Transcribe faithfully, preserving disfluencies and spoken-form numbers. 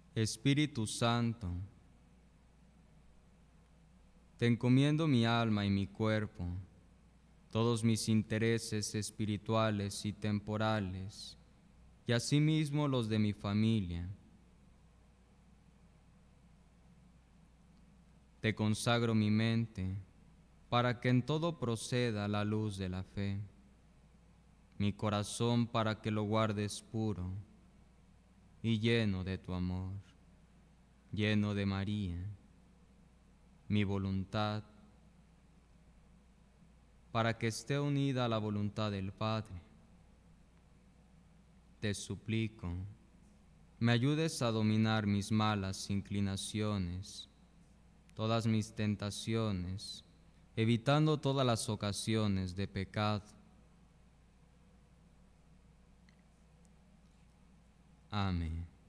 Espíritu Santo, te encomiendo mi alma y mi cuerpo, todos mis intereses espirituales y temporales, y asimismo los de mi familia. Te consagro mi mente, para que en todo proceda la luz de la fe, mi corazón para que lo guardes puro y lleno de tu amor, lleno de María, mi voluntad, para que esté unida a la voluntad del Padre. Te suplico, me ayudes a dominar mis malas inclinaciones, todas mis tentaciones, evitando todas las ocasiones de pecado. Amén.